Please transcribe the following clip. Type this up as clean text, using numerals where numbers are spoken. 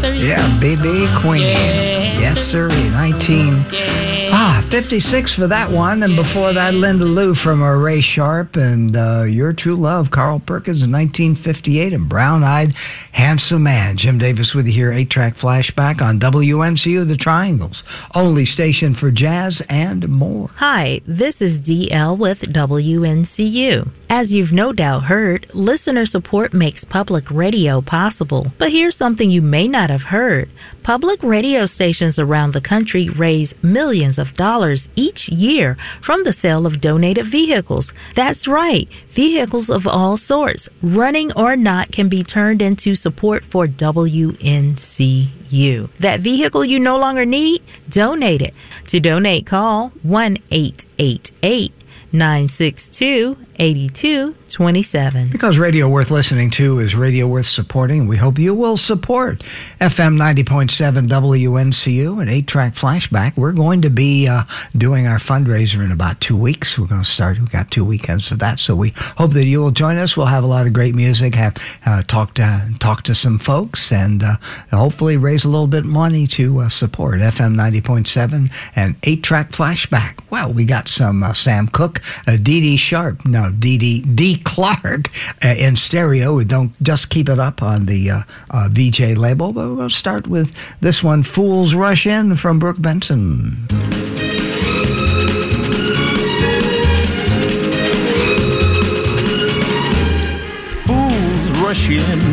sir. Yeah, B.B. Queen. Yes, sir. 56 for that one. And before that, Linda Lou from Ray Sharp and Your True Love, Carl Perkins in 1958, and Brown Eyed Handsome Man. Jim Davis with you here, 8-track flashback on WNCU, The Triangles, only station for jazz and more. Hi, this is DL with WNCU. As you've no doubt heard, listener support makes public radio possible. But here's something you may not have heard. Public radio stations around the country raise millions of dollars each year from the sale of donated vehicles. That's right, vehicles of all sorts, running or not, can be turned into support for WNCU. That vehicle you no longer need? Donate it. To donate, call 1-888-962-8227. Because radio worth listening to is radio worth supporting, we hope you will support FM 90.7 WNCU, an 8-track flashback. We're going to be doing our fundraiser in about 2 weeks. We're going to start. We've got 2 weekends for that, so we hope that you will join us. We'll have a lot of great music, talk to some folks, and hopefully raise a little bit of money to support FM 90.7 and 8-track flashback. Well, we got some Sam Cooke, D.D. Clark in stereo. We don't just keep it up on the VJ label, but we're going to start with this one, Fools Rush In from Brooke Benton. Fools rush in